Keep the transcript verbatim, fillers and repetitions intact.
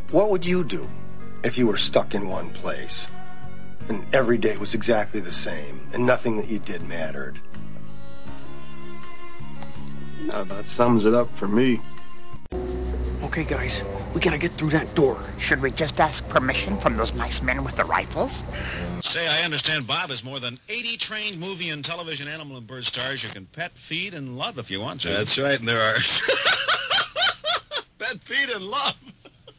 What would you do if you were stuck in one place and every day was exactly the same and nothing that you did mattered? Now that sums it up for me. Okay, guys, we gotta get through that door. Should we just ask permission from those nice men with the rifles? Say, I understand Bob is more than eighty trained movie and television animal and bird stars you can pet, feed, and love if you want to. That's right, and there are... pet, feed, and love.